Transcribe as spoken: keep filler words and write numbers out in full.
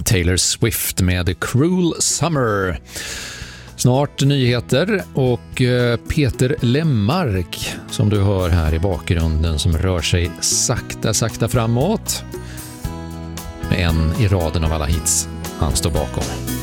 Taylor Swift med Cruel Summer. Snart nyheter och Peter Lemmark som du hör här i bakgrunden som rör sig sakta, sakta framåt med en i raden av alla hits han står bakom.